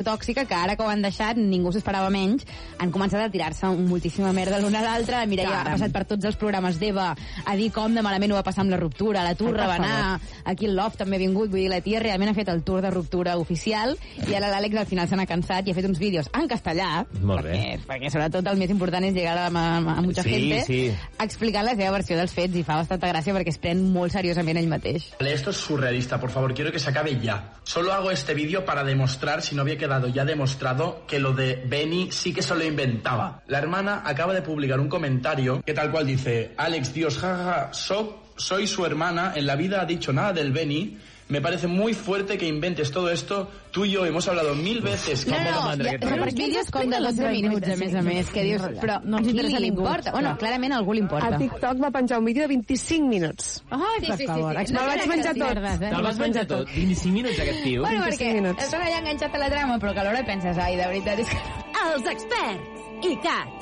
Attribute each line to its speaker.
Speaker 1: tòxica que ara que ho han deixat ningú s'esperava menys, han començat a tirar-se moltíssima merda l'un a l'altre. La Mireia ha passat per tots els programes d'Eva a dir com de malament ho va passar amb la ruptura, la Tour Rebenà, aquí el Love també ha vingut, vull dir, la tia realment ha fet el tour de ruptura oficial i ara l'Àlex al final se n'ha cansat i ha fet uns vídeos en castellà, perquè sobretot el més important és llegar a mucha gente, explicant la seva versió dels fets i fa bastanta gràcia perquè es pren molt seriosament ell mateix.
Speaker 2: Esto es surrealista, por favor, quiero que se acabe ya. Solo hago este vídeo para demostrar, si no había quedado ya demostrado, que lo de Benny sí que se lo inventaba. La hermana acaba de publicar un comentario que tal cual dice: Alex, Dios, jajaja, soy su hermana, en la vida ha dicho nada del Benny. Me parece muy fuerte que inventes todo esto. Tú y yo hemos hablado 1000 veces.
Speaker 1: Són els vídeos com de 12 minuts, a més, que dius, però no ens interessa ningú. Bueno, clarament a algú li importa.
Speaker 3: A TikTok va penjar un vídeo de 25 minuts.
Speaker 1: Ai, per favor.
Speaker 3: Me'l vaig menjar tot.
Speaker 4: Te'l vas menjar tot? 25 minuts, aquest tio?
Speaker 1: Bueno, perquè estàs allà enganxat a la trama, però que alhora penses, ai, de veritat és que...
Speaker 5: Els experts, ICAT.